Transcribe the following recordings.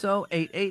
So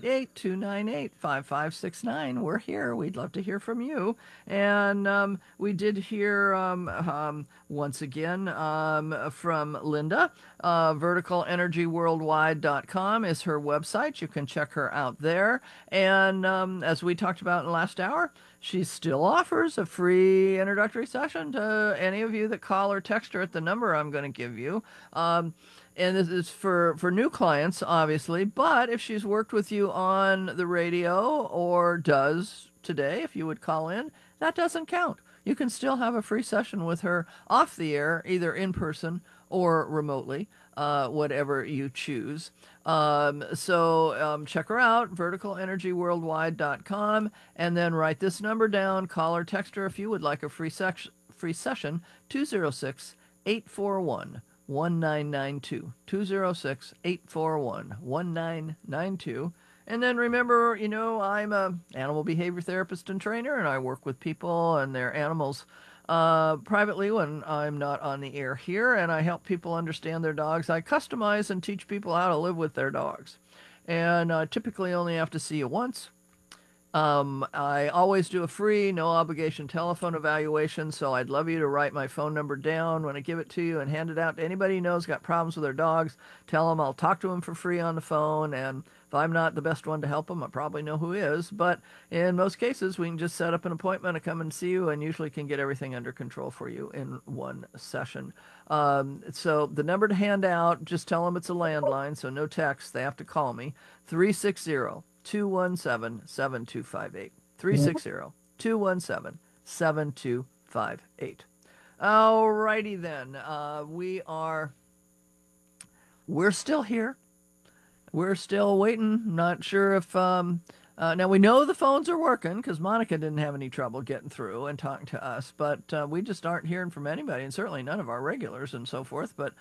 888-298-5569. We're here. We'd love to hear from you. And we did hear once again from Linda. VerticalEnergyWorldwide.com is her website. You can check her out there. And as we talked about in the last hour, she still offers a free introductory session to any of you that call or text her at the number I'm going to give you. And this is for new clients, obviously, but if she's worked with you on the radio or does today, if you would call in, that doesn't count. You can still have a free session with her off the air, either in person or remotely, whatever you choose. So check her out, verticalenergyworldwide.com, and then write this number down, call or text her if you would like a free session, 206 841 1992, 206 841 1992. And then remember, I'm a animal behavior therapist and trainer, and I work with people and their animals privately when I'm not on the air here, and I help people understand their dogs. I customize and teach people how to live with their dogs. And typically only have to see you once. I always do a free, no obligation telephone evaluation, so I'd love you to write my phone number down when I give it to you and hand it out to anybody who knows got problems with their dogs. Tell them I'll talk to them for free on the phone, and if I'm not the best one to help them, I probably know who is. But in most cases, we can just set up an appointment to come and see you, and usually can get everything under control for you in one session. So the number to hand out, just tell them it's a landline, so no text. They have to call me, 360 217 7258. 360 217 7258. All righty then. We're still here. We're still waiting. Not sure if now we know the phones are working because Monica didn't have any trouble getting through and talking to us, but we just aren't hearing from anybody, and certainly none of our regulars and so forth. But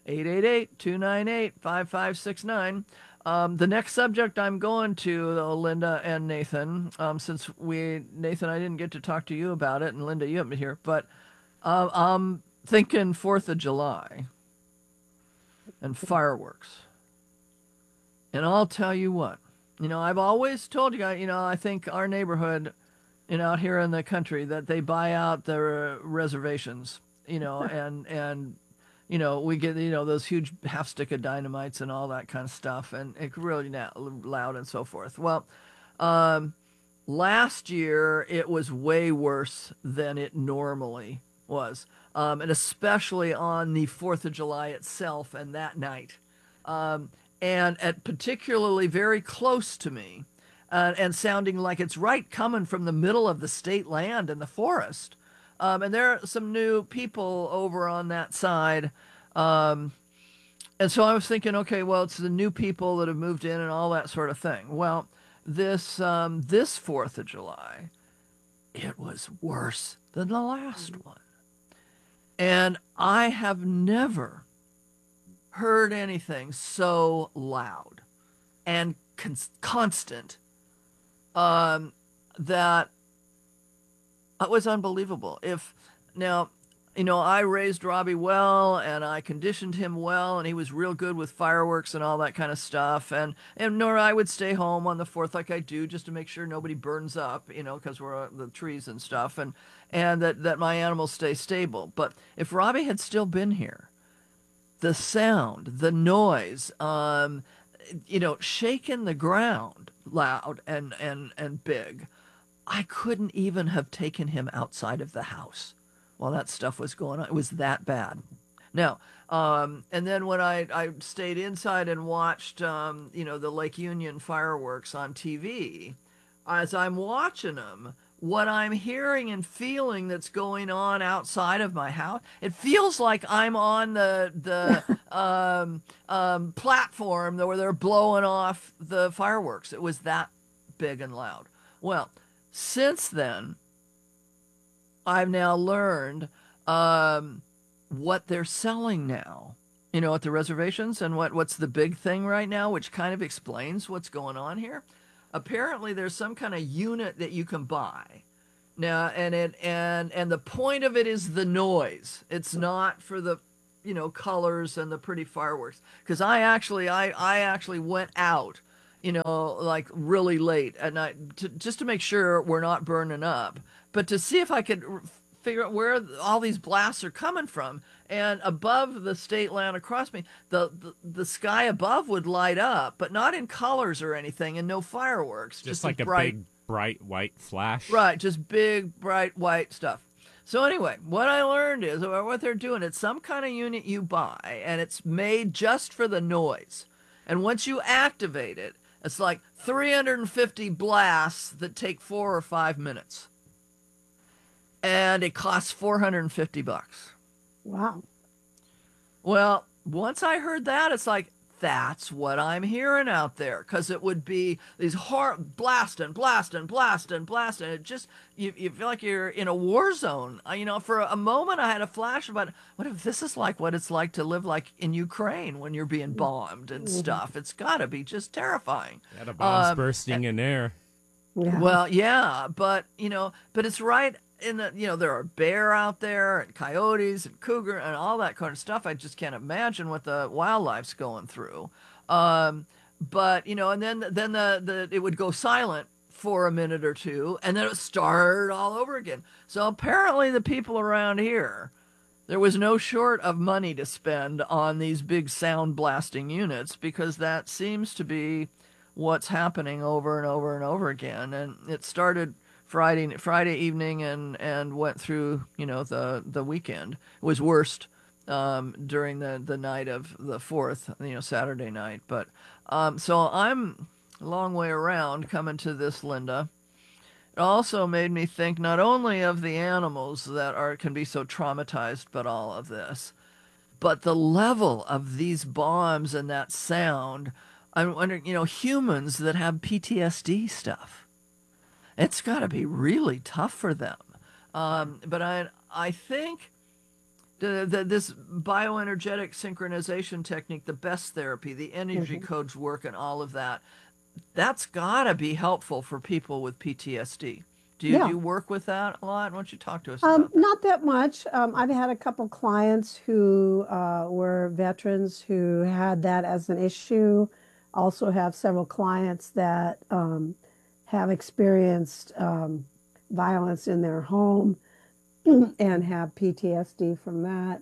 888-298-5569. The next subject I'm going to, though, Linda and Nathan, since Nathan, I didn't get to talk to you about it, and Linda, you haven't been here, but I'm thinking 4th of July and fireworks. And I'll tell you what, I've always told you guys, I think our neighborhood, out here in the country, that they buy out their reservations, and we get, those huge half stick of dynamites and all that kind of stuff, and it's really loud and so forth. Well, last year it was way worse than it normally was, and especially on the 4th of July itself and that night. And at particularly very close to me, and sounding like it's right coming from the middle of the state land and the forest. And there are some new people over on that side. And so I was thinking, okay, well, it's the new people that have moved in and all that sort of thing. Well, this 4th of July, it was worse than the last one. And I have never heard anything so loud and constant that it was unbelievable. I raised Robbie well, and I conditioned him well, and he was real good with fireworks and all that kind of stuff. And Nora, I would stay home on the 4th like I do, just to make sure nobody burns up, because we're the trees and stuff, and that my animals stay stable. But if Robbie had still been here, the sound, the noise, shaking the ground loud and big, I couldn't even have taken him outside of the house while that stuff was going on. It was that bad. Now, and then when I stayed inside and watched, the Lake Union fireworks on TV, as I'm watching them, what I'm hearing and feeling that's going on outside of my house, it feels like I'm on the platform where they're blowing off the fireworks. It was that big and loud. Well, since then, I've now learned what they're selling now, at the reservations, and what's the big thing right now, which kind of explains what's going on here. Apparently, there's some kind of unit that you can buy now, and the point of it is the noise. It's not for the colors and the pretty fireworks. Because I actually went out like really late at night, just to make sure we're not burning up, but to see if I could figure out where all these blasts are coming from. And above the state land across me, the sky above would light up, but not in colors or anything, and no fireworks, Just just a like a bright, big, bright white flash. right, just big, bright white stuff. So anyway, what I learned is what they're doing. It's some kind of unit you buy, and it's made just for the noise. And once you activate it, it's like 350 blasts that take 4 or 5 minutes, and it costs $450. Wow. Well, once I heard that, it's like, that's what I'm hearing out there. Because it would be these blasting, blasting, blasting, blasting. It just, you feel like you're in a war zone. For a moment, I had a flash about, what if this is like what it's like to live like in Ukraine when you're being bombed and stuff? It's got to be just terrifying. Yeah, the bombs bursting in air. Yeah. Well, yeah, but it's right in the, there are bear out there and coyotes and cougar and all that kind of stuff. I just can't imagine what the wildlife's going through. But and then the it would go silent for a minute or two, and then it would start all over again. So apparently the people around here, there was no short of money to spend on these big sound blasting units, because that seems to be what's happening over and over and over again. And it started Friday evening and went through the weekend. It was worst during the night of the 4th, Saturday night. But so I'm a long way around coming to this, Linda. It also made me think not only of the animals that can be so traumatized by all of this, but the level of these bombs and that sound. I'm wondering, humans that have PTSD stuff. It's got to be really tough for them. But I think this bioenergetic synchronization technique, the best therapy, the energy codes work, and all of that, that's got to be helpful for people with PTSD. Do you work with that a lot? Why don't you talk to us about that? Not that much. I've had a couple clients who were veterans who had that as an issue. Also have several clients that have experienced violence in their home and have PTSD from that.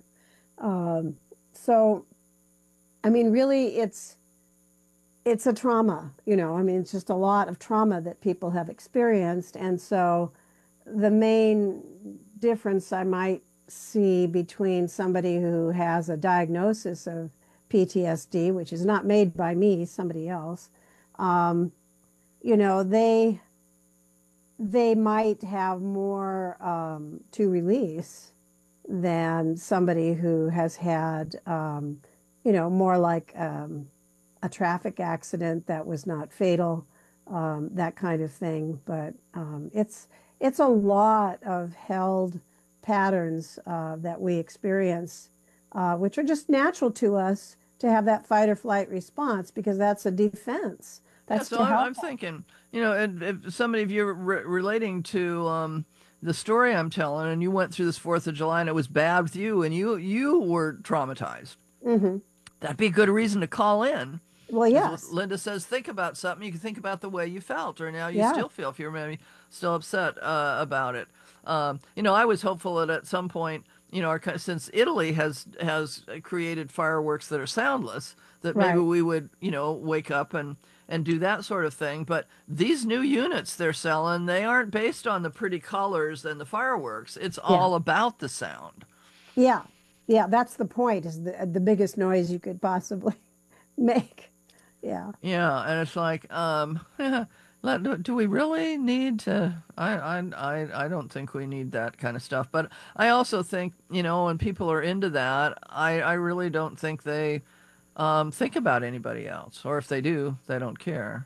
So, I mean, really, it's a trauma, it's just a lot of trauma that people have experienced. And so the main difference I might see between somebody who has a diagnosis of PTSD, which is not made by me, somebody else, they might have more to release than somebody who has had, more like a traffic accident that was not fatal, that kind of thing. But it's a lot of held patterns that we experience, which are just natural to us to have that fight or flight response, because that's a defense. That's so I'm thinking, if somebody of you relating to the story I'm telling, and you went through this 4th of July and it was bad with you, and you were traumatized, that'd be a good reason to call in. Well, yes. Linda says, think about something. You can think about the way you felt, or now you still feel, if you're maybe still upset about it. I was hopeful that at some point, since Italy has created fireworks that are soundless, that maybe we would, wake up and do that sort of thing. But these new units they're selling, they aren't based on the pretty colors and the fireworks. It's all about the sound. Yeah. Yeah, that's the point, is the biggest noise you could possibly make. Yeah. Yeah, and it's like, do we really need to? I don't think we need that kind of stuff. But I also think, when people are into that, I really don't think they think about anybody else, or if they do, they don't care.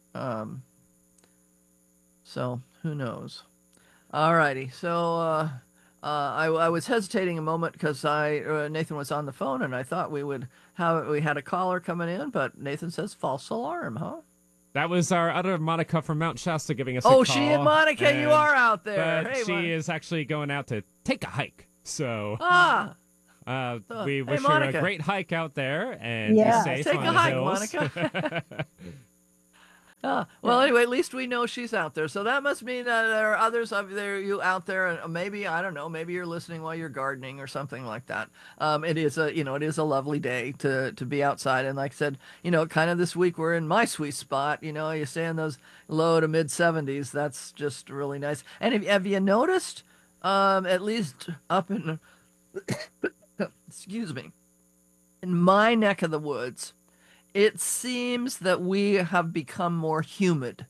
So who knows? All righty. So I was hesitating a moment because Nathan was on the phone, and I thought we had a caller coming in, but Nathan says false alarm, huh? That was our other Monica from Mount Shasta giving us a call. Oh, she and Monica, you are out there. But hey, she is actually going out to take a hike. So we wish her a great hike out there, and be safe take on a the hike, hills. Monica. Well, anyway, at least we know she's out there. So that must mean that there are others of there you out there, and maybe I don't know, maybe you're listening while you're gardening or something like that. It is a lovely day to be outside, and like I said, kind of this week we're in my sweet spot. You stay in those low to mid 70s. That's just really nice. And have you noticed, at least up in, excuse me, in my neck of the woods, it seems that we have become more humid.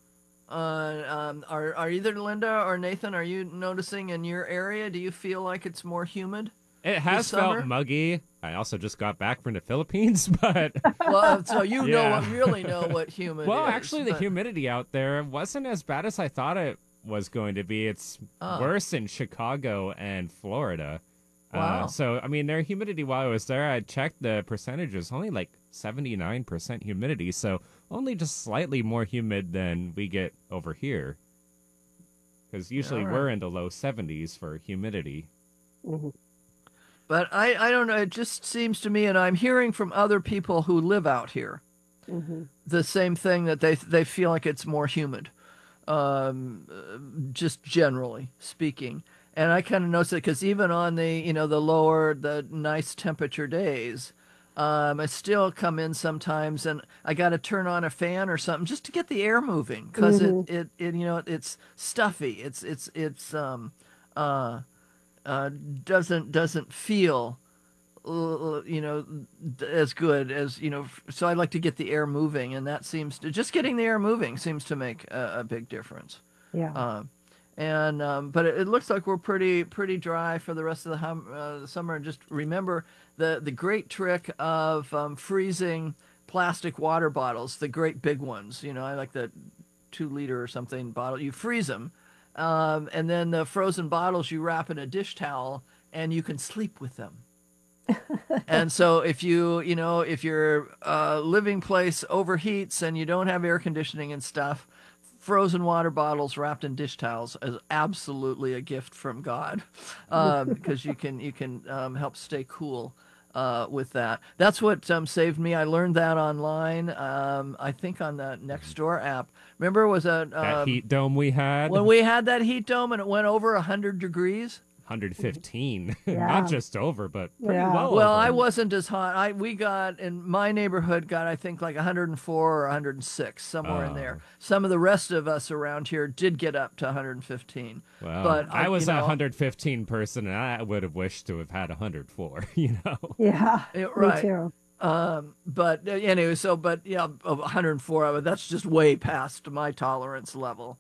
Are either Linda or Nathan, are you noticing in your area? Do you feel like it's more humid? It has felt muggy. I also just got back from the Philippines, but well, so really know what humid well, is. Actually, the humidity out there wasn't as bad as I thought it was going to be. It's worse in Chicago and Florida. Wow. So, I mean, their humidity while I was there, I checked the percentages, only like 79% humidity, so only just slightly more humid than we get over here. Because usually we're in the low 70s for humidity. Mm-hmm. But I don't know, it just seems to me, and I'm hearing from other people who live out here, the same thing, that they feel like it's more humid, just generally speaking. And I kind of notice it because even on the nice temperature days, I still come in sometimes and I got to turn on a fan or something just to get the air moving because it's stuffy. Doesn't feel as good as so I like to get the air moving, and that seems to just getting the air moving seems to make a big difference. But it looks like we're pretty dry for the rest of the summer. And just remember the great trick of freezing plastic water bottles, the great big ones. I like the 2-liter or something bottle. You freeze them, and then the frozen bottles you wrap in a dish towel, and you can sleep with them. And so if if your living place overheats and you don't have air conditioning and stuff, frozen water bottles wrapped in dish towels is absolutely a gift from God, because you can help stay cool with that. That's what saved me. I learned that online. I think on the Nextdoor app. Remember, was that heat dome we had when we had that heat dome and it went over 100 degrees. 115, not just over, but pretty well. Well, over. I wasn't as hot. We got in my neighborhood I think like 104 or 106 somewhere in there. Some of the rest of us around here did get up to 115. Well, but I was a 115 person, and I would have wished to have had 104. Yeah, right. Me too. But anyway, 104. That's just way past my tolerance level.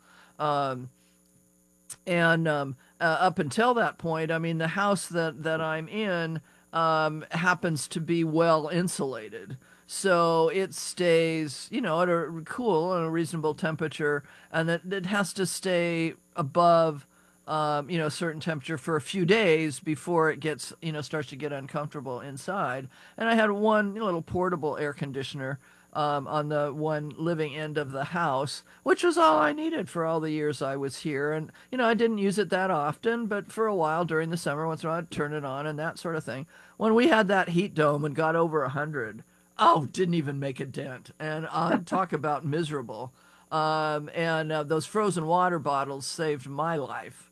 Up until that point, I mean, the house that I'm in happens to be well insulated. So it stays, at a cool and a reasonable temperature, and it has to stay above, a certain temperature for a few days before it gets, starts to get uncomfortable inside. And I had one little portable air conditioner on the one living end of the house, which was all I needed for all the years I was here. And, I didn't use it that often, but for a while during the summer, once in a while I'd turn it on and that sort of thing. When we had that heat dome and got over 100, didn't even make a dent. And talk about miserable. Those frozen water bottles saved my life.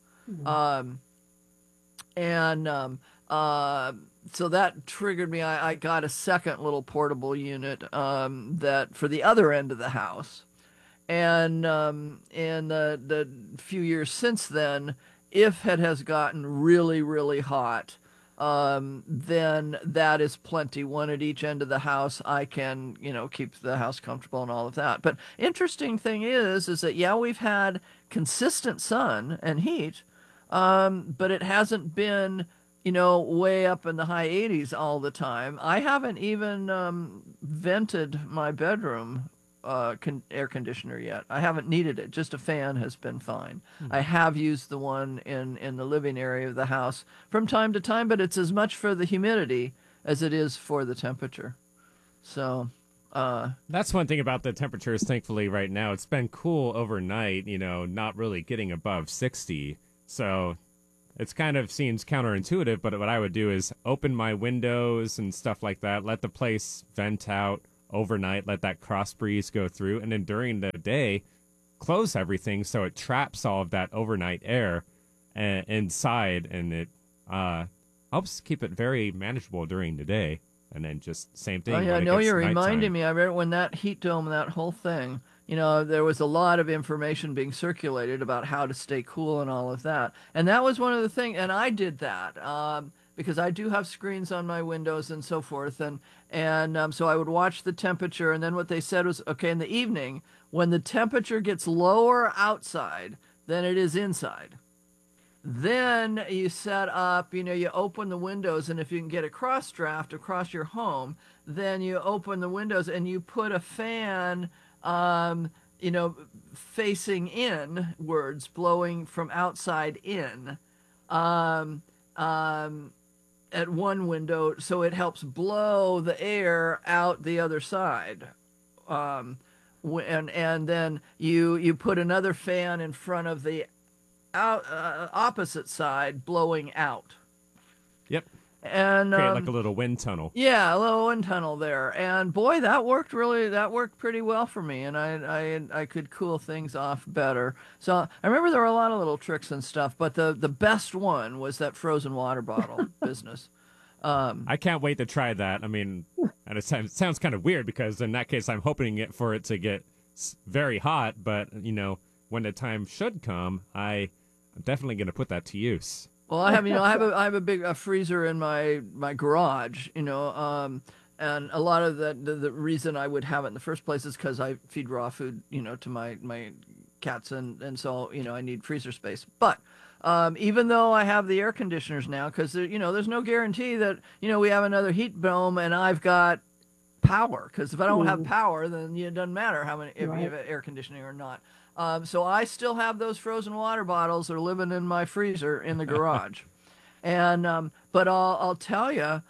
So that triggered me. I got a second little portable unit that for the other end of the house. And in the few years since then, if it has gotten really, really hot, then that is plenty. One at each end of the house. I can, keep the house comfortable and all of that. But interesting thing is that, we've had consistent sun and heat, but it hasn't been way up in the high 80s all the time. I haven't even vented my bedroom air conditioner yet. I haven't needed it. Just a fan has been fine. I have used the one in the living area of the house from time to time, but it's as much for the humidity as it is for the temperature. So that's one thing about the temperatures, thankfully, right now. It's been cool overnight, not really getting above 60. So it's kind of seems counterintuitive, but what I would do is open my windows and stuff like that, let the place vent out, overnight, let that cross breeze go through, and then during the day, close everything so it traps all of that overnight air inside, and it helps keep it very manageable during the day. And then just same thing. Oh yeah, when it no, gets you're nighttime. reminding me. I remember when that heat dome, that whole thing. There was a lot of information being circulated about how to stay cool and all of that. And that was one of the things. And I did that because I do have screens on my windows and so forth. And so I would watch the temperature. And then what they said was, okay, in the evening, when the temperature gets lower outside than it is inside, then you set up, you open the windows, and if you can get a cross draft across your home, then you open the windows and you put a fan, facing inwards, blowing from outside in, at one window, so it helps blow the air out the other side. And then you put another fan in front of the opposite side, blowing out. Yep. And create like a little wind tunnel. yeah, a little wind tunnel there. And boy, that worked pretty well for me, and I could cool things off better. So I remember there were a lot of little tricks and stuff, but the best one was that frozen water bottle business. I can't wait to try that. I mean, and it sounds kind of weird because in that case, I'm hoping for it to get very hot. But when the time should come, I'm definitely going to put that to use. Well, I have a big freezer in my garage, and a lot of the reason I would have it in the first place is because I feed raw food, to my cats, and so I need freezer space. But even though I have the air conditioners now, because there's no guarantee that we have another heat dome and I've got power. Because if I don't have power, then it doesn't matter if you have air conditioning or not. So I still have those frozen water bottles that are living in my freezer in the garage. And but I'll tell you,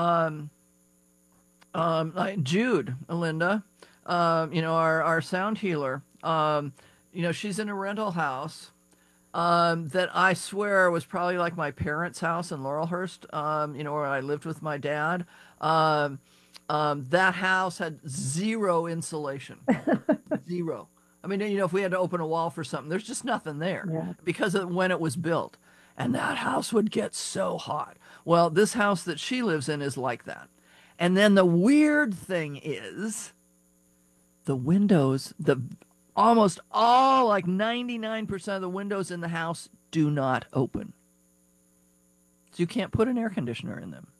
like Jude, Linda, our sound healer, she's in a rental house that I swear was probably like my parents' house in Laurelhurst, where I lived with my dad. That house had zero insulation. Zero. I mean, if we had to open a wall for something, there's just nothing there because of when it was built. And that house would get so hot. Well, this house that she lives in is like that. And then the weird thing is the windows, almost all, like 99% of the windows in the house do not open. So you can't put an air conditioner in them.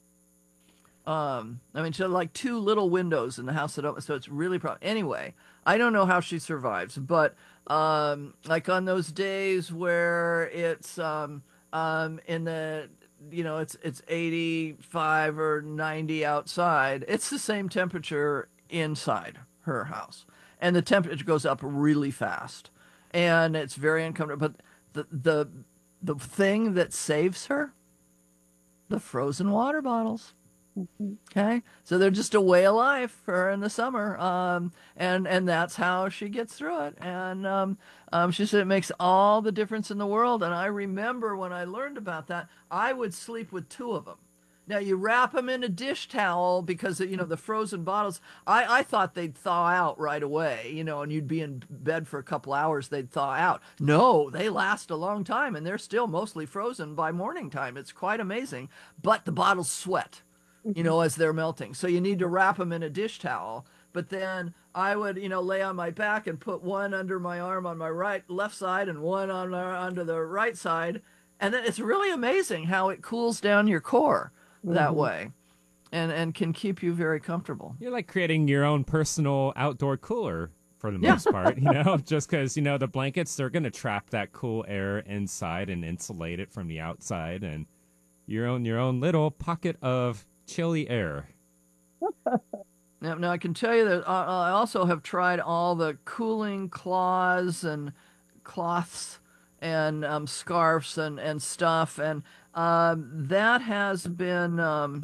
So like two little windows in the house that open, so it's really anyway, I don't know how she survives, but like on those days where it's in the it's 85 or 90 outside, it's the same temperature inside her house, and the temperature goes up really fast, and it's very uncomfortable. But the thing that saves her, the frozen water bottles. Okay, so they're just a way of life for her in the summer, and that's how she gets through it. And she said it makes all the difference in the world. And I remember when I learned about that, I would sleep with two of them. Now you wrap them in a dish towel because the frozen bottles. I thought they'd thaw out right away, and you'd be in bed for a couple hours, they'd thaw out. No, they last a long time, and they're still mostly frozen by morning time. It's quite amazing. But the bottles sweat, as they're melting. So you need to wrap them in a dish towel. But then I would, lay on my back and put one under my arm on my left side and one under the right side. And then it's really amazing how it cools down your core that way and can keep you very comfortable. You're like creating your own personal outdoor cooler for the most part, just because, the blankets, they're going to trap that cool air inside and insulate it from the outside, and your own little pocket of chilly air. Now I can tell you that I also have tried all the cooling cloths and cloths and scarves and stuff, and that has been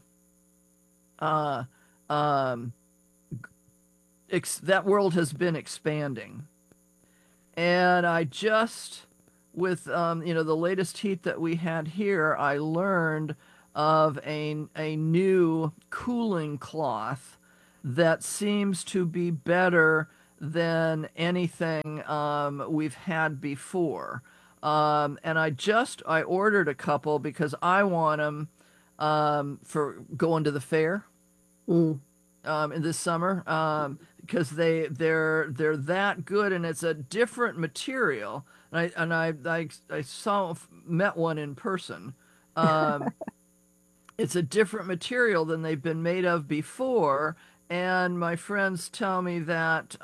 that world has been expanding, and I just with the latest heat that we had here, I learned of a new cooling cloth that seems to be better than anything we've had before. And I ordered a couple because I want them for going to the fair in this summer, because they're that good, and it's a different material. And I met one in person. It's a different material than they've been made of before, and my friends tell me that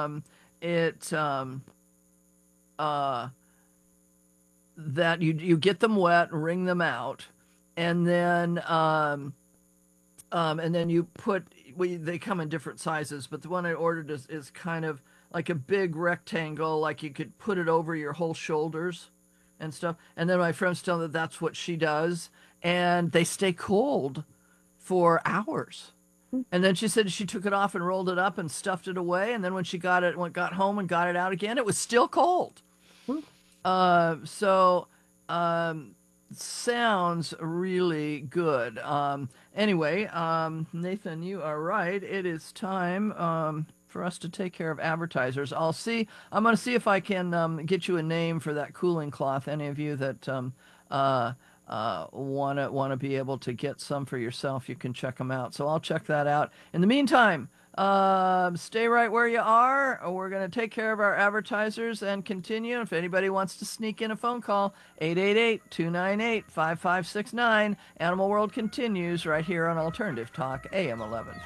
that you get them wet, wring them out, and then you put. They come in different sizes, but the one I ordered is kind of like a big rectangle, like you could put it over your whole shoulders and stuff. And then my friends tell me that's what she does, and they stay cold for hours. And then she said she took it off and rolled it up and stuffed it away, and then when she got home and got it out again, it was still cold. Sounds really good. Anyway, Nathan, you are right. It is time for us to take care of advertisers. I'm going to see if I can get you a name for that cooling cloth. Any of you that want to be able to get some for yourself, you can check them out. So I'll check that out. In the meantime, stay right where you are. We're going to take care of our advertisers and continue. If anybody wants to sneak in a phone call, 888-298-5569. Animal World continues right here on Alternative Talk, AM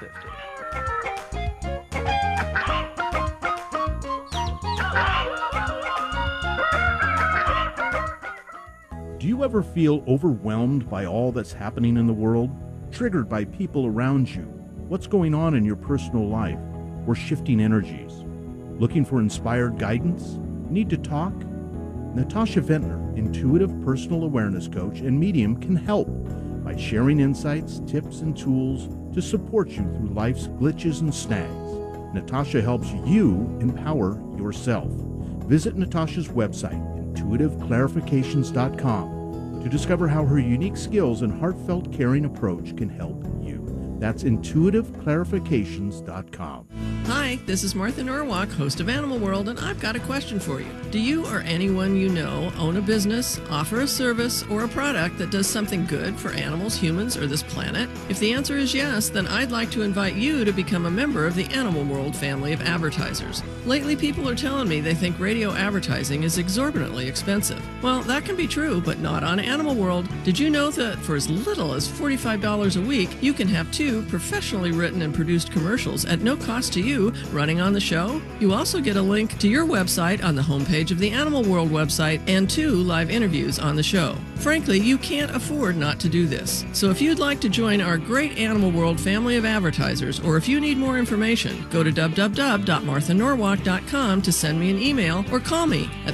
1150. Do you ever feel overwhelmed by all that's happening in the world? Triggered by people around you? What's going on in your personal life? Or shifting energies? Looking for inspired guidance? Need to talk? Natasha Ventnor, intuitive personal awareness coach and medium, can help by sharing insights, tips, and tools to support you through life's glitches and snags. Natasha helps you empower yourself. Visit Natasha's website, intuitiveclarifications.com, to discover how her unique skills and heartfelt caring approach can help you. That's intuitiveclarifications.com. Hi, this is Martha Norwalk, host of Animal World, and I've got a question for you. Do you or anyone you know own a business, offer a service, or a product that does something good for animals, humans, or this planet? If the answer is yes, then I'd like to invite you to become a member of the Animal World family of advertisers. Lately, people are telling me they think radio advertising is exorbitantly expensive. Well, that can be true, but not on Animal World. Did you know that for as little as $45 a week, you can have 2 professionally written and produced commercials at no cost to you running on the show? You also get a link to your website on the homepage of the Animal World website and 2 live interviews on the show. Frankly, you can't afford not to do this. So if you'd like to join our great Animal World family of advertisers, or if you need more information, go to www.marthanorwalk.com to send me an email or call me at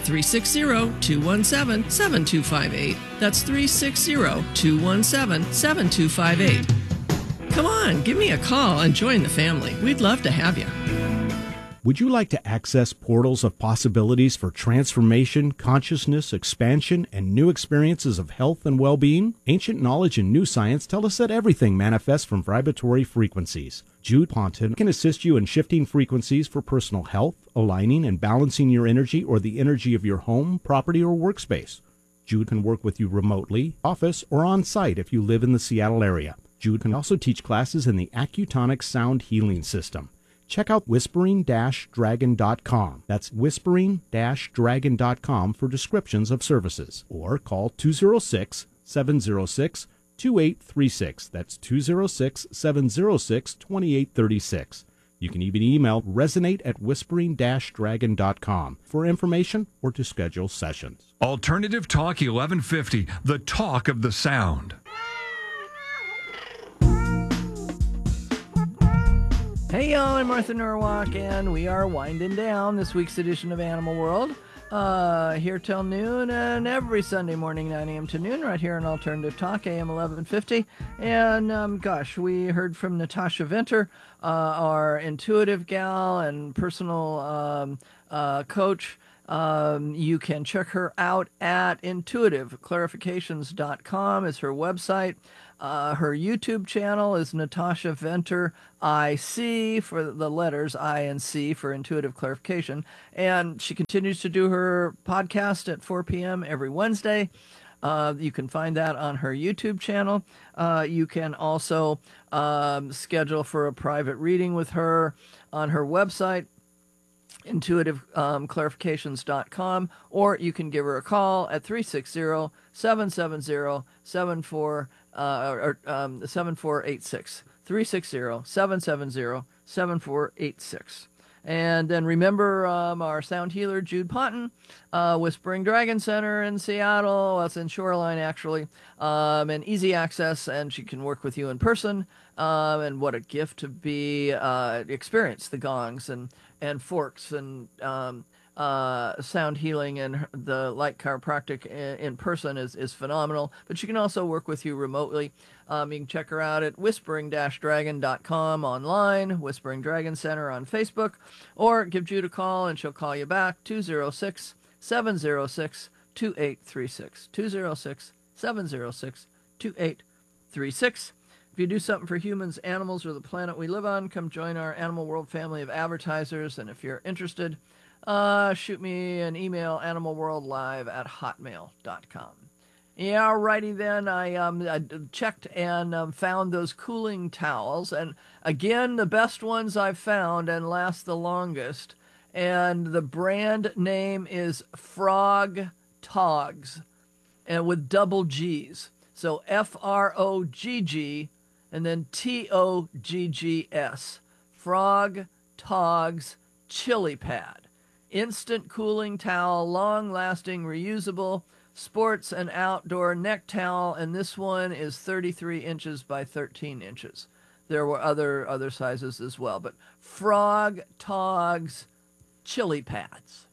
360-217-7258. That's 360-217-7258. Come on, give me a call and join the family. We'd love to have you. Would you like to access portals of possibilities for transformation, consciousness, expansion, and new experiences of health and well-being? Ancient knowledge and new science tell us that everything manifests from vibratory frequencies. Jude Ponton can assist you in shifting frequencies for personal health, aligning and balancing your energy or the energy of your home, property, or workspace. Jude can work with you remotely, office, or on-site if you live in the Seattle area. Jude can also teach classes in the Accutonic Sound Healing System. Check out whispering-dragon.com. That's whispering-dragon.com for descriptions of services. Or call 206-706-2836. That's 206-706-2836. You can even email resonate@whispering-dragon.com for information or to schedule sessions. Alternative Talk 1150, the talk of the sound. Hey y'all, I'm Martha Norwalk, and we are winding down this week's edition of Animal World. Here till noon, and every Sunday morning, 9 a.m. to noon, right here on Alternative Talk, AM 1150. And we heard from Natasha Ventnor, our intuitive gal and personal coach. You can check her out at intuitiveclarifications.com is her website. Her YouTube channel is Natasha Venter IC for the letters I and C for Intuitive Clarification. And she continues to do her podcast at 4 p.m. every Wednesday. You can find that on her YouTube channel. You can also schedule for a private reading with her on her website, intuitiveclarifications.com, or you can give her a call at 360-770-7486. 360-770-7486. And then remember our sound healer, Jude Ponton, Whispering Dragon Center in Seattle. Well, it's in Shoreline, actually, and easy access, and she can work with you in person. And what a gift to be experience the gongs and forks and sound healing, and the light chiropractic in person is phenomenal. But she can also work with you remotely. You can check her out at whispering-dragon.com online, Whispering Dragon Center on Facebook, or give Jude a call and she'll call you back, 206-706-2836. 206-706-2836. If you do something for humans, animals, or the planet we live on, come join our Animal World family of advertisers. And if you're interested, shoot me an email, animalworldlive@hotmail.com. Yeah, alrighty then. I checked and found those cooling towels. And again, the best ones I've found and last the longest. And the brand name is Frog Togs, and with double G's. So Frogg and then Toggs. Frog Togs Chili Pad. Instant cooling towel, long-lasting, reusable, sports and outdoor neck towel, and this one is 33 inches by 13 inches. There were other sizes as well, but Frog Togs Chili Pads.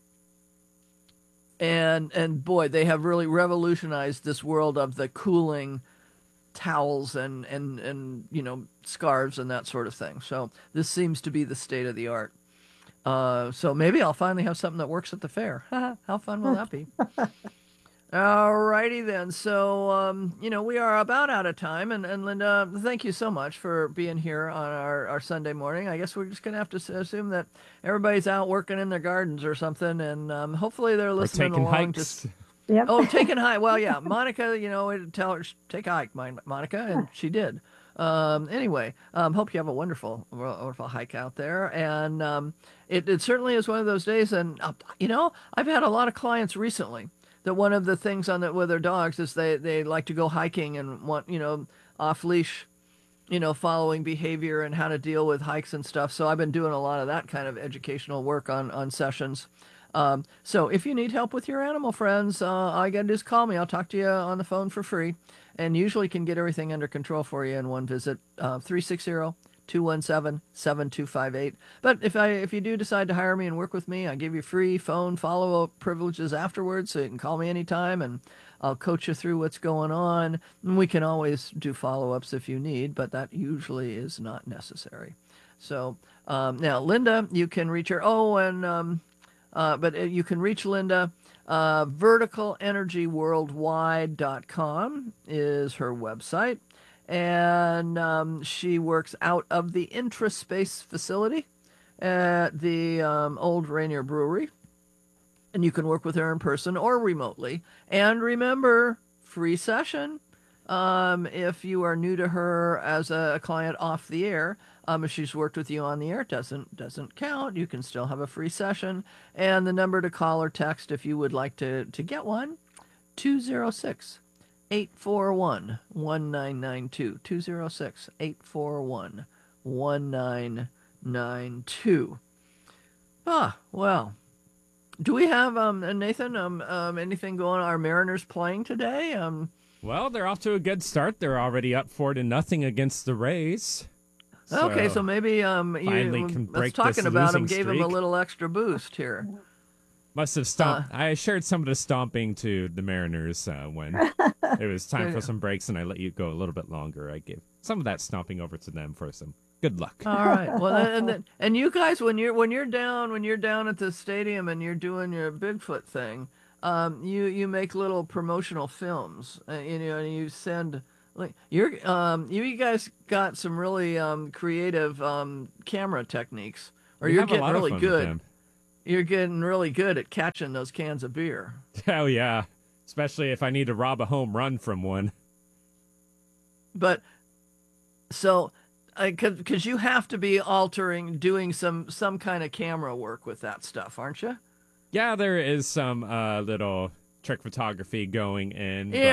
And boy, they have really revolutionized this world of the cooling towels and scarves and that sort of thing. So this seems to be the state of the art. So maybe I'll finally have something that works at the fair. How fun will that be? Alrighty then. So, we are about out of time. And Linda, thank you so much for being here on our Sunday morning. I guess we're just going to have to assume that everybody's out working in their gardens or something. And hopefully they're listening taking along. hikes. Yep. Oh, taking hike. Well, yeah, Monica, tell her, take a hike, Monica, and she did. Anyway, hope you have a wonderful hike out there. And it certainly is one of those days. And, I've had a lot of clients recently that one of the things with their dogs is they like to go hiking and want, off-leash, following behavior and how to deal with hikes and stuff. So I've been doing a lot of that kind of educational work on sessions. So if you need help with your animal friends, all you got to do is call me. I'll talk to you on the phone for free, and usually can get everything under control for you in one visit. 360-217-7258. But if you do decide to hire me and work with me, I give you free phone follow-up privileges afterwards, so you can call me anytime, and I'll coach you through what's going on. And we can always do follow-ups if you need, but that usually is not necessary. So now, Linda, you can reach her. But you can reach Linda. VerticalEnergyWorldwide.com is her website. And she works out of the Intraspace facility at the Old Rainier Brewery. And you can work with her in person or remotely. And remember, free session. If you are new to her as a client off the air, if she's worked with you on the air, it doesn't count. You can still have a free session. And the number to call or text if you would like to get one, 206-841-1992. 206-841-1992. Well. Do we have, Nathan, anything going on? Are Mariners playing today? Well, they're off to a good start. They're already up 4-0 against the Rays. Okay, so maybe finally can break us talking this about him losing gave him a streak. little extra boost here. Must have stomped. I shared some of the stomping to the Mariners when it was time for some breaks, and I let you go a little bit longer. I gave some of that stomping over to them for some Good luck. All right. Well, and you guys, when you're down at the stadium and you're doing your Bigfoot thing, you make little promotional films, and you send like you guys got some really creative camera techniques, or We you're have a getting lot of really fun with good. them. You're getting really good at catching those cans of beer. Oh yeah, especially if I need to rob a home run from one. But so, because you have to be doing some kind of camera work with that stuff, aren't you? Yeah, there is some little trick photography going in. but-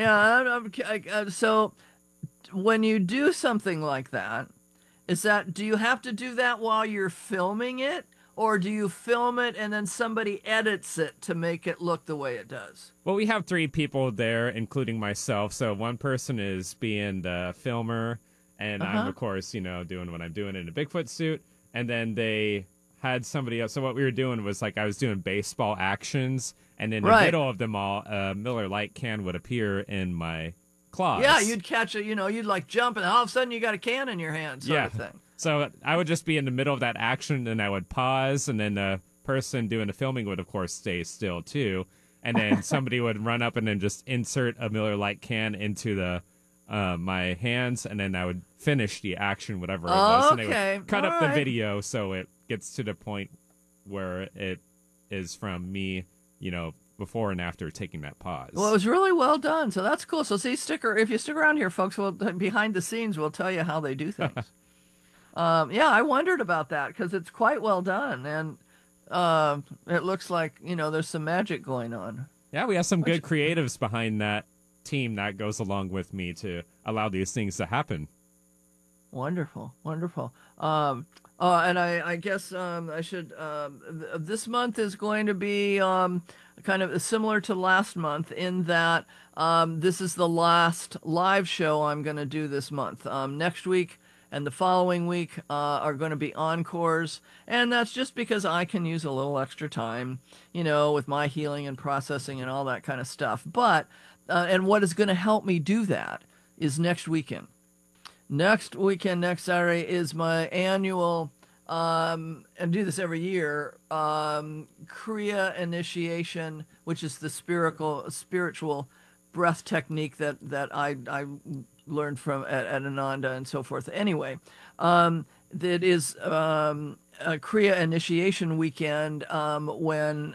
Yeah. So, when you do something like that, do you have to do that while you're filming it, or do you film it and then somebody edits it to make it look the way it does? Well, we have 3 people there, including myself. So one person is being the filmer, and I'm, of course, doing what I'm doing in a Bigfoot suit. And then they had somebody else. So what we were doing was I was doing baseball actions, and in the Right. middle of them all, a Miller Lite can would appear in my claws. Yeah, you'd catch it. You'd like jump, and all of a sudden you got a can in your hand, sort of thing. So I would just be in the middle of that action, and I would pause, and then the person doing the filming would, of course, stay still, too. And then somebody would run up and then just insert a Miller Lite can into the my hands, and then I would finish the action, whatever it was. And they Okay, would cut all up the right. video so it gets to the point where it is from me, before and after taking that pause. Well, it was really well done, so that's cool. So see, if you stick around here, folks, behind the scenes, we'll tell you how they do things. Yeah, I wondered about that because it's quite well done, and it looks like there's some magic going on. Yeah, we have some good creatives behind that team that goes along with me to allow these things to happen. Wonderful, wonderful. And I guess I should. This month is going to be kind of similar to last month in that this is the last live show I'm going to do this month. Next week and the following week are going to be encores, and that's just because I can use a little extra time, with my healing and processing and all that kind of stuff. But and what is going to help me do that is next weekend. Next Saturday is my annual, and do this every year, Kriya initiation, which is the spiritual breath technique that I learned from at Ananda and so forth. Anyway, that is a Kriya initiation weekend when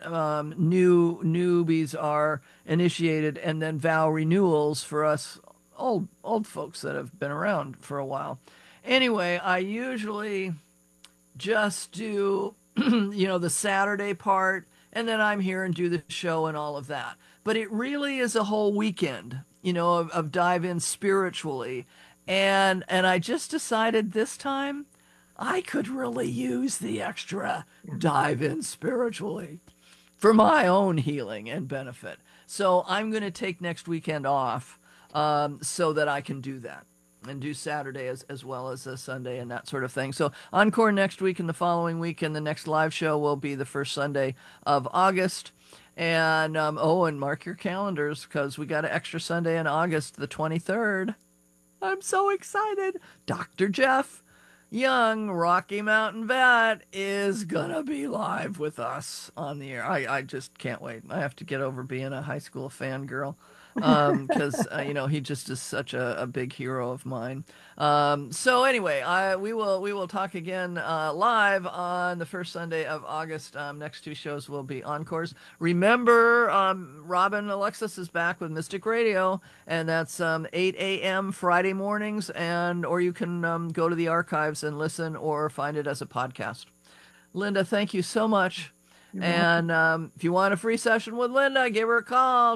newbies are initiated, and then vow renewals for us old folks that have been around for a while. Anyway, I usually just do the Saturday part, and then I'm here and do the show and all of that. But it really is a whole weekend, of dive in spiritually. And I just decided this time I could really use the extra dive in spiritually for my own healing and benefit. So I'm going to take next weekend off so that I can do that and do Saturday as well as a Sunday and that sort of thing. So encore next week and the following week, and the next live show will be the first Sunday of August. And and mark your calendars because we got an extra Sunday in August, the 23rd. I'm so excited. Dr. Jeff Young, Rocky Mountain Vet, is gonna be live with us on the air. I just can't wait. I have to get over being a high school fangirl because he just is such a big hero of mine. So anyway, we will talk again live on the first Sunday of August. Next 2 shows will be encores. Remember, Robin Alexis is back with Mystic Radio, and that's 8 a.m. Friday mornings, or you can go to the archives and listen or find it as a podcast. Linda, thank you so much. And if you want a free session with Linda, give her a call,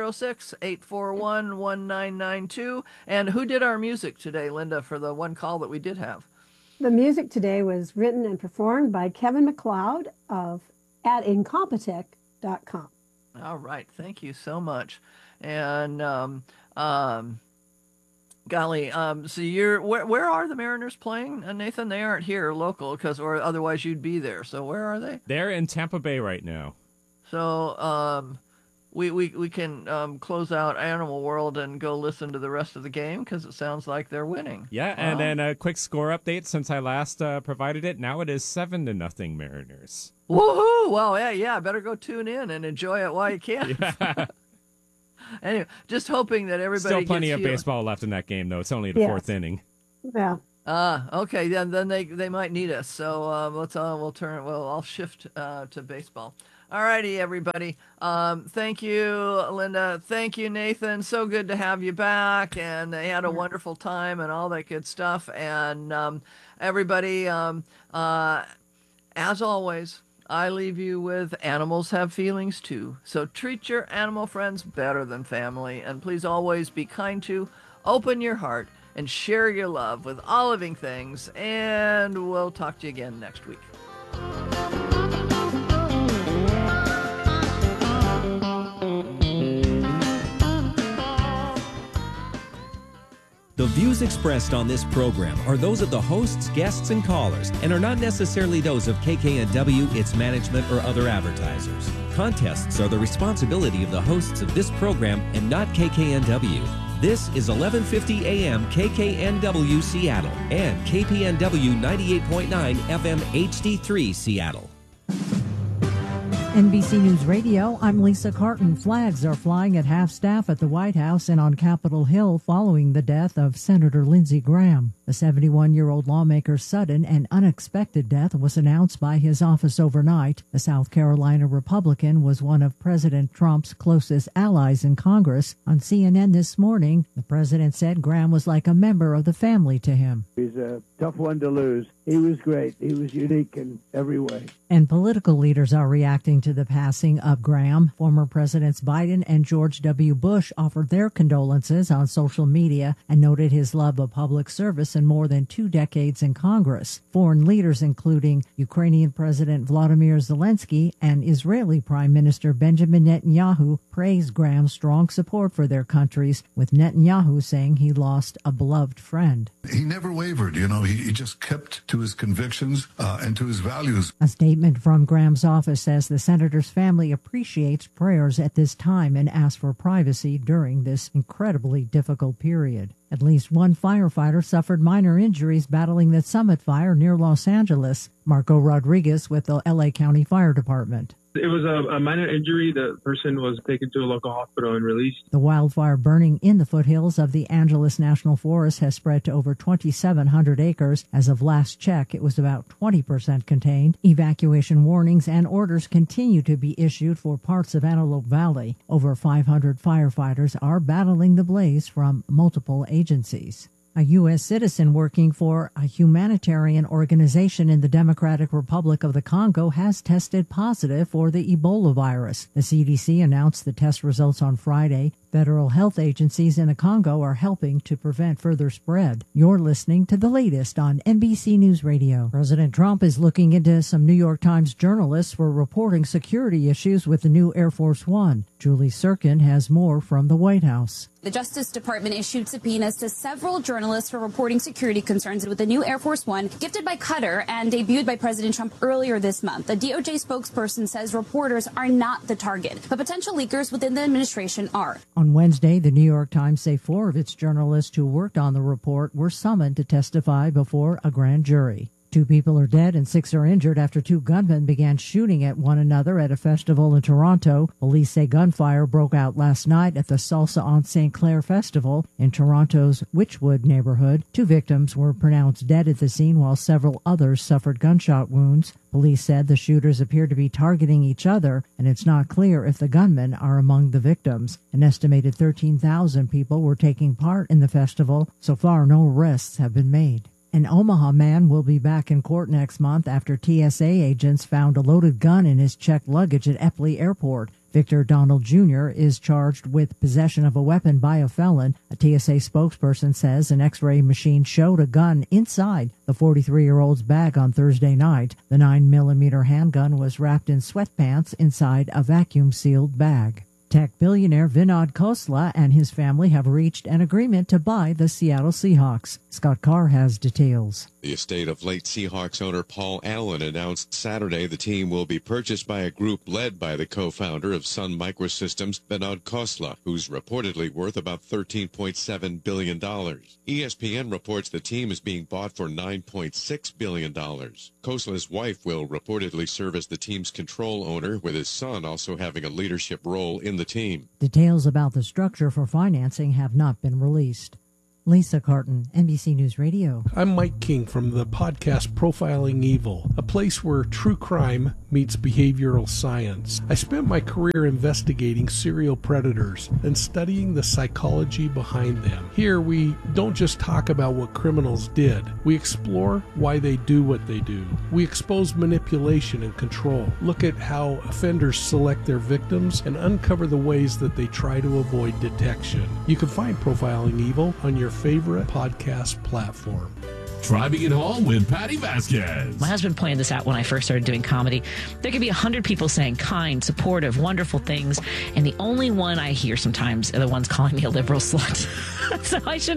206-841-1992. And who did our music today, Linda, for the one call that we did have? The music today was written and performed by Kevin MacLeod at Incompetech.com. All right. Thank you so much. And golly, so where are the Mariners playing, Nathan? They aren't here local or otherwise you'd be there. So where are they? They're in Tampa Bay right now. So we can close out Animal World and go listen to the rest of the game because it sounds like they're winning. Yeah, and then a quick score update since I last provided it. Now it is 7-0 Mariners. Woohoo! Well, yeah. Better go tune in and enjoy it while you can. Yeah. Anyway, just hoping that everybody Still plenty gets of healed. Baseball left in that game, though. It's only the Yes. fourth inning. Yeah. Okay. Then they might need us. So I'll shift to baseball. All righty, everybody. Thank you, Linda. Thank you, Nathan. So good to have you back. And they had a wonderful time and all that good stuff. And everybody, as always, I leave you with animals have feelings too. So treat your animal friends better than family. And please always be kind to, open your heart, and share your love with all living things. And we'll talk to you again next week. The views expressed on this program are those of the hosts, guests, and callers, and are not necessarily those of KKNW, its management, or other advertisers. Contests are the responsibility of the hosts of this program and not KKNW. This is 1150 AM KKNW Seattle and KPNW 98.9 FM HD3 Seattle. NBC News Radio, I'm Lisa Carton. Flags are flying at half-staff at the White House and on Capitol Hill following the death of Senator Lindsey Graham. The 71-year-old lawmaker's sudden and unexpected death was announced by his office overnight. The South Carolina Republican was one of President Trump's closest allies in Congress. On CNN this morning, the president said Graham was like a member of the family to him. He's a tough one to lose. He was great. He was unique in every way. And political leaders are reacting to the passing of Graham. Former Presidents Biden and George W. Bush offered their condolences on social media and noted his love of public service in more than 2 decades in Congress. Foreign leaders, including Ukrainian President Vladimir Zelensky and Israeli Prime Minister Benjamin Netanyahu, praised Graham's strong support for their countries, with Netanyahu saying he lost a beloved friend. He never wavered, he just kept to his convictions and to his values. A statement from Graham's office says the senator's family appreciates prayers at this time and asks for privacy during this incredibly difficult period. At least one firefighter suffered minor injuries battling the Summit Fire near Los Angeles. Marco Rodriguez with the LA County Fire Department. It was a minor injury. The person was taken to a local hospital and released. The wildfire burning in the foothills of the Angeles National Forest has spread to over 2,700 acres. As of last check, it was about 20% contained. Evacuation warnings and orders continue to be issued for parts of Antelope Valley. Over 500 firefighters are battling the blaze from multiple agencies. A U.S. citizen working for a humanitarian organization in the Democratic Republic of the Congo has tested positive for the Ebola virus. The CDC announced the test results on Friday. Federal health agencies in the Congo are helping to prevent further spread. You're listening to the latest on NBC News Radio. President Trump is looking into some New York Times journalists for reporting security issues with the new Air Force One. Julie Sirkin has more from the White House. The Justice Department issued subpoenas to several journalists for reporting security concerns with the new Air Force One, gifted by Qatar and debuted by President Trump earlier this month. The DOJ spokesperson says reporters are not the target, but potential leakers within the administration are. On Wednesday, the New York Times say 4 of its journalists who worked on the report were summoned to testify before a grand jury. 2 people are dead and 6 are injured after 2 gunmen began shooting at one another at a festival in Toronto. Police say gunfire broke out last night at the Salsa on St. Clair Festival in Toronto's Witchwood neighborhood. 2 victims were pronounced dead at the scene while several others suffered gunshot wounds. Police said the shooters appear to be targeting each other, and it's not clear if the gunmen are among the victims. An estimated 13,000 people were taking part in the festival. So far, no arrests have been made. An Omaha man will be back in court next month after TSA agents found a loaded gun in his checked luggage at Eppley Airport. Victor Donald Jr. is charged with possession of a weapon by a felon. A TSA spokesperson says an X-ray machine showed a gun inside the 43-year-old's bag on Thursday night. The 9mm handgun was wrapped in sweatpants inside a vacuum-sealed bag. Tech billionaire Vinod Khosla and his family have reached an agreement to buy the Seattle Seahawks. Scott Carr has details. The estate of late Seahawks owner Paul Allen announced Saturday the team will be purchased by a group led by the co-founder of Sun Microsystems, Vinod Khosla, who's reportedly worth about $13.7 billion. ESPN reports the team is being bought for $9.6 billion. Khosla's wife will reportedly serve as the team's control owner, with his son also having a leadership role in the team. Details about the structure for financing have not been released. Lisa Carton, NBC News Radio. I'm Mike King from the podcast Profiling Evil, a place where true crime meets behavioral science. I spent my career investigating serial predators and studying the psychology behind them. Here, we don't just talk about what criminals did. We explore why they do what they do. We expose manipulation and control, look at how offenders select their victims, and uncover the ways that they try to avoid detection. You can find Profiling Evil on your favorite podcast platform. Driving it home with Patty Vasquez. My husband pointed this out when I first started doing comedy. There could be 100 people saying kind, supportive, wonderful things, and the only one I hear sometimes are the ones calling me a liberal slut. So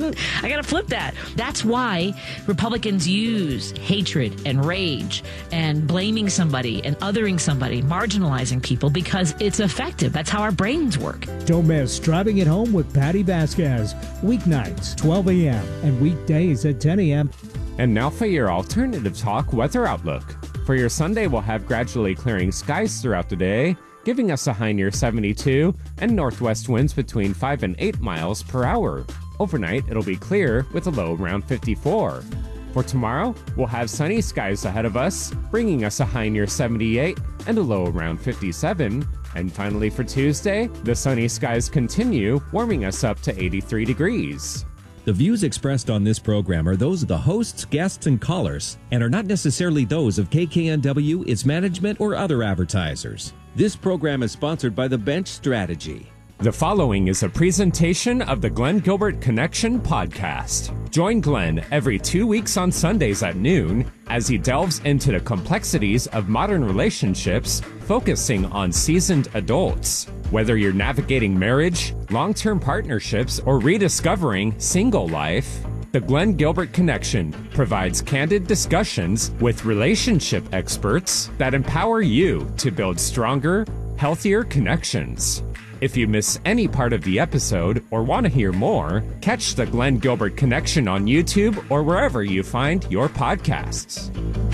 I gotta flip that. That's why Republicans use hatred and rage and blaming somebody and othering somebody, marginalizing people, because it's effective. That's how our brains work. Don't miss Driving It Home with Patty Vasquez. Weeknights, 12 a.m. and weekdays at 10 a.m. And now for your alternative talk weather outlook. For your Sunday, we'll have gradually clearing skies throughout the day, giving us a high near 72 and northwest winds between 5 and 8 miles per hour. Overnight, it'll be clear with a low around 54. For tomorrow, we'll have sunny skies ahead of us, bringing us a high near 78 and a low around 57. And finally for Tuesday, the sunny skies continue, warming us up to 83 degrees. The views expressed on this program are those of the hosts, guests, and callers, and are not necessarily those of KKNW, its management, or other advertisers. This program is sponsored by The Bench Strategy. The following is a presentation of the Glenn Gilbert Connection podcast. Join Glenn every 2 weeks on Sundays at noon as he delves into the complexities of modern relationships, focusing on seasoned adults. Whether you're navigating marriage, long-term partnerships, or rediscovering single life, the Glenn Gilbert Connection provides candid discussions with relationship experts that empower you to build stronger, healthier connections. If you miss any part of the episode or want to hear more, catch the Glenn Gilbert Connection on YouTube or wherever you find your podcasts.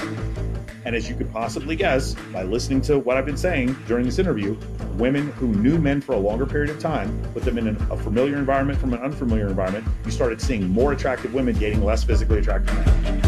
And as you could possibly guess, by listening to what I've been saying during this interview, women who knew men for a longer period of time, put them in a familiar environment from an unfamiliar environment, you started seeing more attractive women dating less physically attractive men.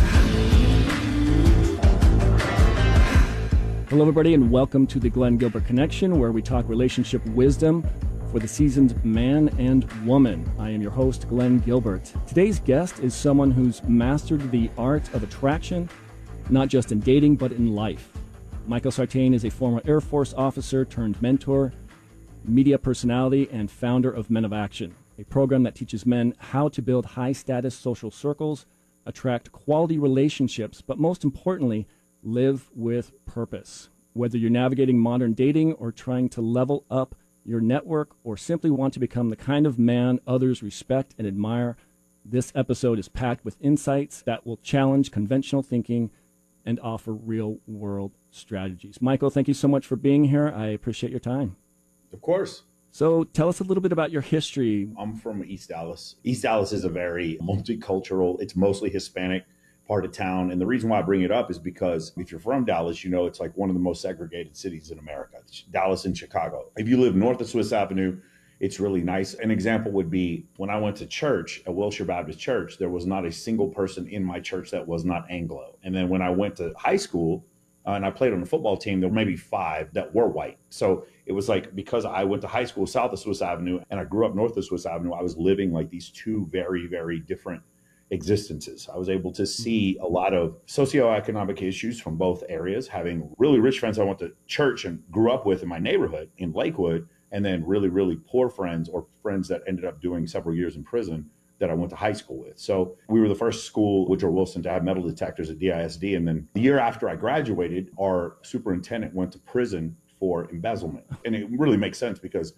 Hello, everybody, and welcome to the Glenn Gilbert Connection, where we talk relationship wisdom for the seasoned man and woman. I am your host, Glenn Gilbert. Today's guest is someone who's mastered the art of attraction, not just in dating, but in life. Michael Sartain is a former Air Force officer turned mentor, media personality, and founder of Men of Action, a program that teaches men how to build high-status social circles, attract quality relationships, but most importantly, live with purpose. Whether you're navigating modern dating or trying to level up your network or simply want to become the kind of man others respect and admire, this episode is packed with insights that will challenge conventional thinking and offer real-world strategies. Michael, thank you so much for being here. I appreciate your time. Of course. So tell us a little bit about your history. I'm from East Dallas. East Dallas is a very multicultural, it's mostly Hispanic part of town. And the reason why I bring it up is because if you're from Dallas, you know it's like one of the most segregated cities in America. It's Dallas and Chicago. If you live north of Swiss Avenue, it's really nice. An example would be when I went to church at Wilshire Baptist Church, there was not a single person in my church that was not Anglo. And then when I went to high school and I played on the football team, there were maybe 5 that were white. So it was like, because I went to high school south of Swiss Avenue and I grew up north of Swiss Avenue, I was living like these two very, very different existences. I was able to see a lot of socioeconomic issues from both areas, having really rich friends I went to church and grew up with in my neighborhood in Lakewood, and then really, really poor friends or friends that ended up doing several years in prison that I went to high school with. So we were the first school, Woodrow Wilson, to have metal detectors at DISD. And then the year after I graduated, our superintendent went to prison for embezzlement. And it really makes sense because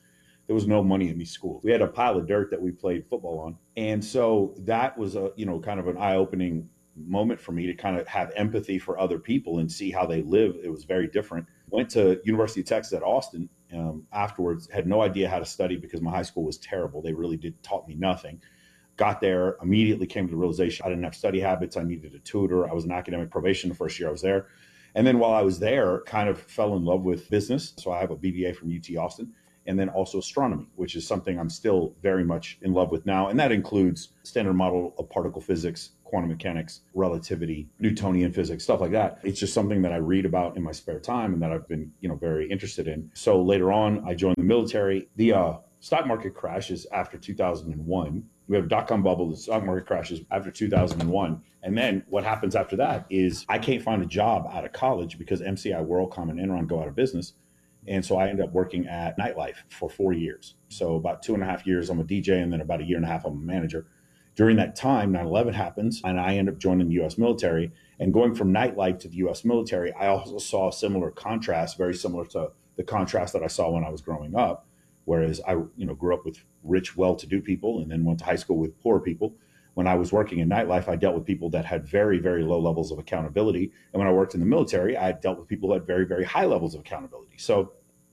there was no money in these schools. We had a pile of dirt that we played football on. And so that was kind of an eye-opening moment for me to kind of have empathy for other people and see how they live. It was very different. Went to University of Texas at Austin afterwards, had no idea how to study because my high school was terrible. They really taught me nothing. Got there, immediately came to the realization I didn't have study habits. I needed a tutor. I was in academic probation the first year I was there. And then while I was there, kind of fell in love with business. So I have a BBA from UT Austin, and then also astronomy, which is something I'm still very much in love with now. And that includes standard model of particle physics, quantum mechanics, relativity, Newtonian physics, stuff like that. It's just something that I read about in my spare time and that I've been, very interested in. So later on, I joined the military. The stock market crashes after 2001. We have a dot-com bubble. The stock market crashes after 2001. And then what happens after that is I can't find a job out of college because MCI, WorldCom, and Enron go out of business. And so I ended up working at Nightlife for 4 years. So about 2.5 years, I'm a DJ, and then about 1.5 years, I'm a manager. During that time, 9/11 happens, and I end up joining the U.S. military. And going from Nightlife to the U.S. military, I also saw a similar contrast, very similar to the contrast that I saw when I was growing up. Whereas I, grew up with rich, well-to-do people and then went to high school with poor people. When I was working in Nightlife, I dealt with people that had very, very low levels of accountability. And when I worked in the military, I dealt with people who had very, very high levels of accountability. So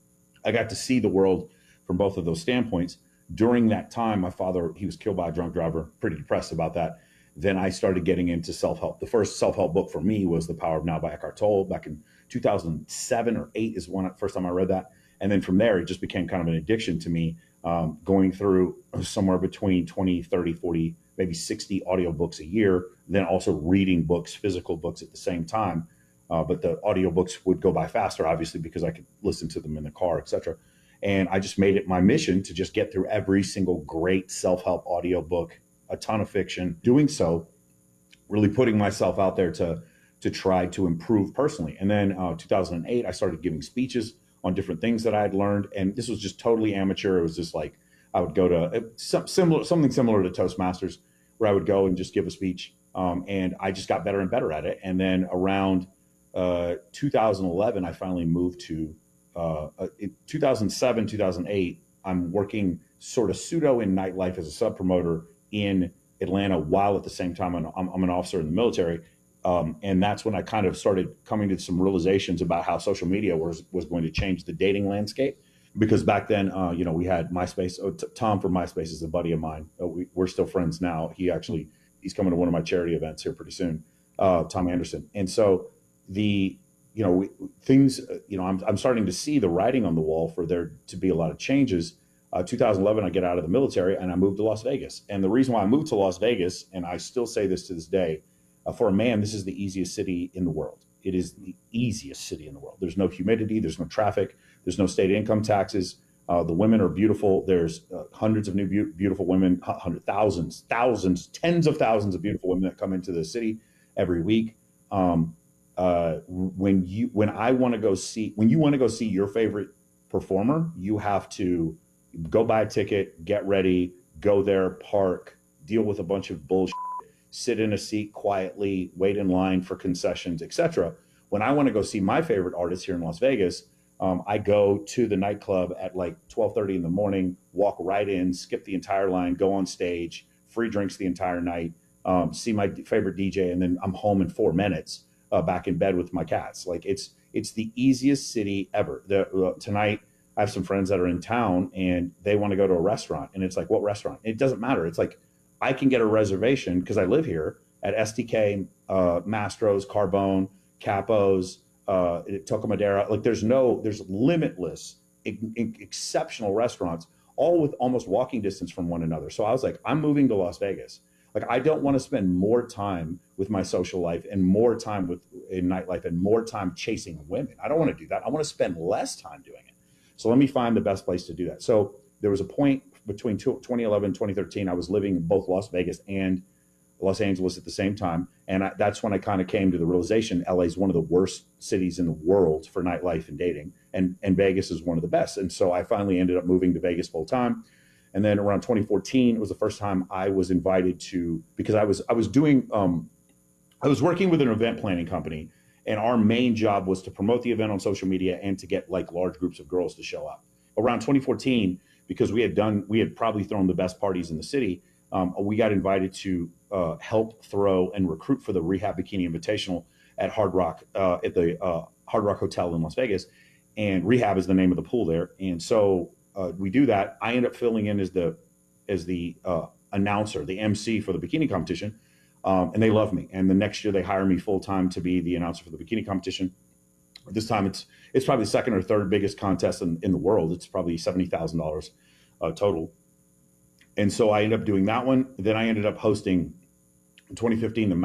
I got to see the world from both of those standpoints. During that time, my father, he was killed by a drunk driver, pretty depressed about that. Then I started getting into self-help. The first self-help book for me was The Power of Now by Eckhart Tolle. Back in 2007 or 8 is first time I read that. And then from there, it just became kind of an addiction to me, going through somewhere between 20, 30, 40, maybe 60 audiobooks a year, then also reading books, physical books at the same time. But the audiobooks would go by faster, obviously, because I could listen to them in the car, et cetera. And I just made it my mission to just get through every single great self-help audiobook, a ton of fiction. Doing so, really putting myself out there to try to improve personally. And then 2008, I started giving speeches on different things that I had learned. And this was just totally amateur. It was just like, I would go to something similar to Toastmasters, where I would go and just give a speech. And I just got better and better at it. And then around 2011, I finally moved to, in 2007, 2008, I'm working sort of pseudo in Nightlife as a sub promoter in Atlanta, while at the same time I'm an officer in the military. And that's when I kind of started coming to some realizations about how social media was going to change the dating landscape. Because back then, we had MySpace. Tom from MySpace is a buddy of mine. We're still friends now. He's coming to one of my charity events here pretty soon, Tom Anderson. And so I'm starting to see the writing on the wall for there to be a lot of changes. 2011, I get out of the military and I moved to Las Vegas. And the reason why I moved to Las Vegas, and I still say this to this day, for a man, this is the easiest city in the world. It is the easiest city in the world. There's no humidity. There's no traffic. There's no state income taxes. The women are beautiful. There's hundreds of new beautiful women, thousands, tens of thousands of beautiful women that come into the city every week. When you want to go see your favorite performer, you have to go buy a ticket, get ready, go there, park, deal with a bunch of bullshit, sit in a seat quietly, wait in line for concessions, etc. When I want to go see my favorite artist here in Las Vegas, I go to the nightclub at like 12:30 in the morning, walk right in, skip the entire line, go on stage, free drinks the entire night, see my favorite DJ, and then I'm home in 4 minutes, back in bed with my cats. Like it's the easiest city ever. Tonight, I have some friends that are in town and they want to go to a restaurant, and it's like, what restaurant? It doesn't matter. It's like, I can get a reservation because I live here at STK, Mastro's, Carbone, Capo's, Toca Madera. Like there's limitless, exceptional restaurants, all with almost walking distance from one another. So I was like, I'm moving to Las Vegas. Like, I don't want to spend more time with my social life and more time in nightlife and more time chasing women. I don't want to do that. I want to spend less time doing it. So let me find the best place to do that. So there was a point between 2011 and 2013, I was living in both Las Vegas and Los Angeles at the same time. And that's when I kind of came to the realization LA is one of the worst cities in the world for nightlife and dating. And Vegas is one of the best. And so I finally ended up moving to Vegas full time. And then around 2014, it was the first time I was invited to, because I was working with an event planning company, and our main job was to promote the event on social media and to get like large groups of girls to show up. Around 2014, because we had probably thrown the best parties in the city. We got invited to help throw and recruit for the Rehab Bikini Invitational at Hard Rock, at the Hard Rock Hotel in Las Vegas. And Rehab is the name of the pool there. And so we do that. I end up filling in as the announcer, the MC for the bikini competition. And they love me. And the next year they hire me full time to be the announcer for the bikini competition. This time it's probably the second or third biggest contest in the world. It's probably $70,000 total. And so I ended up doing that one. Then I ended up hosting in 2015 the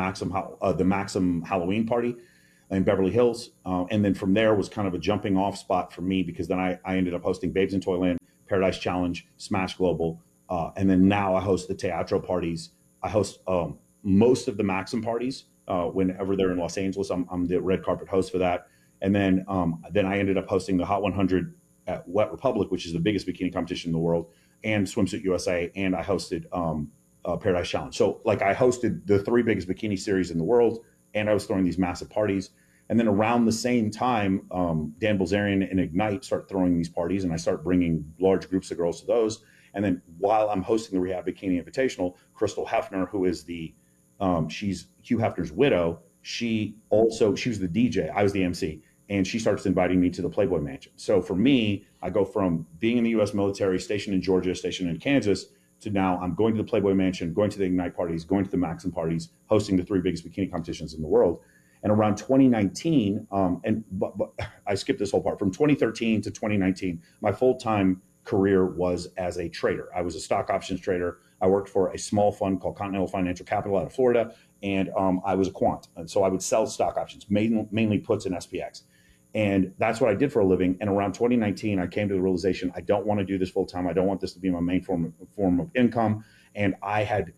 Maxim Halloween party in Beverly Hills. And then from there was kind of a jumping off spot for me, because then I ended up hosting Babes in Toyland, Paradise Challenge, Smash Global. And then now I host the Teatro parties. I host most of the Maxim parties whenever they're in Los Angeles. I'm the red carpet host for that. And then I ended up hosting the Hot 100 at Wet Republic, which is the biggest bikini competition in the world, and Swimsuit USA. And I hosted Paradise Challenge. So like I hosted the 3 biggest bikini series in the world, and I was throwing these massive parties. And then around the same time, Dan Bilzerian and Ignite start throwing these parties, and I start bringing large groups of girls to those. And then while I'm hosting the Rehab Bikini Invitational, Crystal Hefner, who is she's Hugh Hefner's widow, she was the DJ. I was the MC. And she starts inviting me to the Playboy Mansion. So for me, I go from being in the U.S. military, stationed in Georgia, stationed in Kansas, to now I'm going to the Playboy Mansion, going to the Ignite parties, going to the Maxim parties, hosting the 3 biggest bikini competitions in the world. And around 2019, but I skipped this whole part. From 2013 to 2019, my full-time career was as a trader. I was a stock options trader. I worked for a small fund called Continental Financial Capital out of Florida, and I was a quant. And so I would sell stock options, mainly puts and SPX. And that's what I did for a living. And around 2019, I came to the realization, I don't want to do this full time. I don't want this to be my main form of income. And I had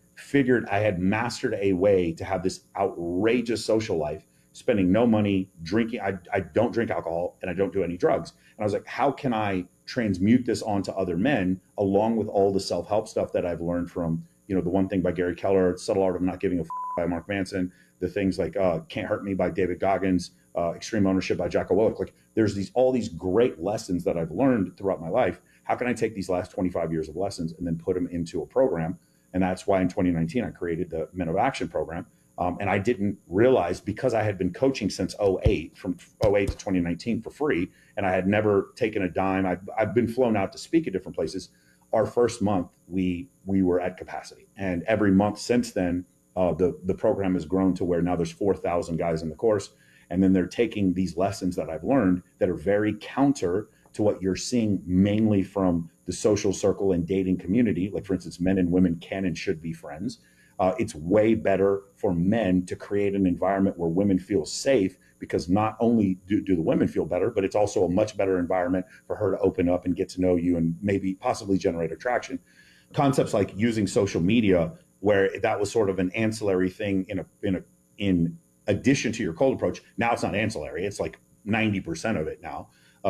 mastered a way to have this outrageous social life, spending no money, drinking. I don't drink alcohol, and I don't do any drugs. And I was like, how can I transmute this onto other men, along with all the self-help stuff that I've learned from, the One Thing by Gary Keller, Subtle Art of Not Giving a F by Mark Manson, the things like Can't Hurt Me by David Goggins, Extreme Ownership by Jocko Willink. Like there's all these great lessons that I've learned throughout my life. How can I take these last 25 years of lessons and then put them into a program? And that's why in 2019, I created the Men of Action program. And I didn't realize, because I had been coaching since 2008, from 2008 to 2019 for free, and I had never taken a dime. I've been flown out to speak at different places. Our first month, we were at capacity. And every month since then, the program has grown to where now there's 4,000 guys in the course. And then they're taking these lessons that I've learned that are very counter to what you're seeing mainly from the social circle and dating community. Like, for instance, men and women can and should be friends. It's way better for men to create an environment where women feel safe, because not only do the women feel better, but it's also a much better environment for her to open up and get to know you and maybe possibly generate attraction. Concepts like using social media, where that was sort of an ancillary thing in addition to your cold approach. Now it's not ancillary. It's like 90% of it now.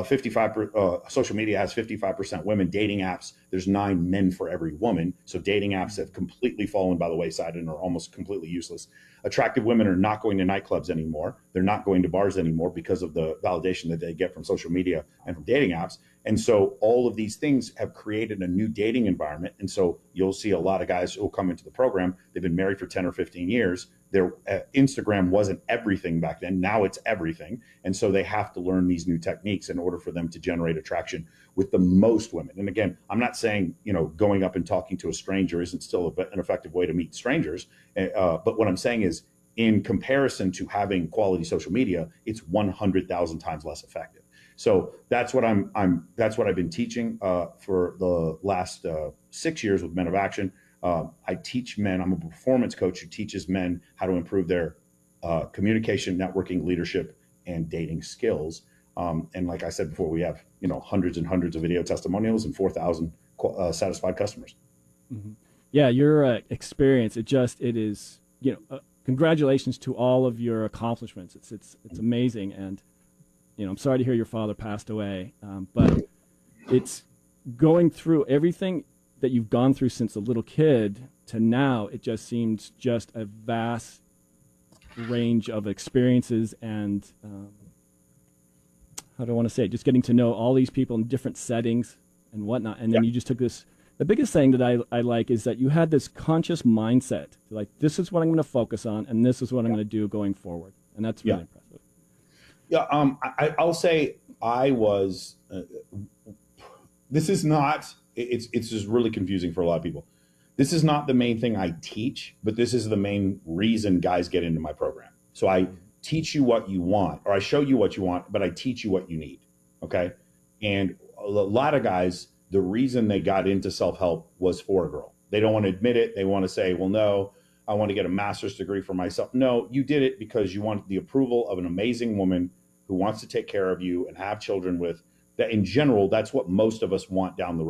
55 social media has 55% women. Dating apps, there's 9 men for every woman. So dating apps have completely fallen by the wayside and are almost completely useless. Attractive women are not going to nightclubs anymore. They're not going to bars anymore because of the validation that they get from social media and from dating apps. And so all of these things have created a new dating environment. And so you'll see a lot of guys who will come into the program. They've been married for 10 or 15 years. Their Instagram wasn't everything back then. Now it's everything. And so they have to learn these new techniques in order for them to generate attraction with the most women. And again, I'm not saying, going up and talking to a stranger isn't still an effective way to meet strangers. But what I'm saying is, in comparison to having quality social media, it's 100,000 times less effective. So that's what that's what I've been teaching for the last 6 years with Men of Action. I teach men. I'm a performance coach who teaches men how to improve their communication, networking, leadership, and dating skills. And like I said before, we have hundreds and hundreds of video testimonials and 4,000 satisfied customers. Mm-hmm. Yeah, your experience. It is. Congratulations to all of your accomplishments. It's amazing. And I'm sorry to hear your father passed away. But it's going through everything that you've gone through since a little kid to now. It just seems just a vast range of experiences and how do I want to say it? Just getting to know all these people in different settings, and whatnot. And then you just took this. The biggest thing that I like is that you had this conscious mindset. Like, this is what I'm going to focus on, and this is what I'm going to do going forward. And that's really impressive. Yeah, I'll say I was. This is not. It's just really confusing for a lot of people. This is not the main thing I teach, but this is the main reason guys get into my program. So I teach you what you want, or I show you what you want, but I teach you what you need. Okay, and a lot of guys, the reason they got into self-help was for a girl. They don't want to admit it. They want to say, well, no, I want to get a master's degree for myself. No, you did it because you want the approval of an amazing woman who wants to take care of you and have children with. That in general, that's what most of us want down the road.